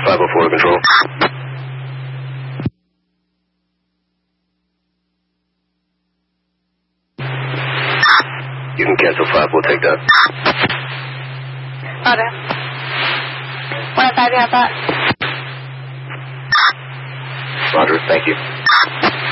504 to control. You can cancel 5, we'll take that. Roger. 105, you have that? Roger, thank you.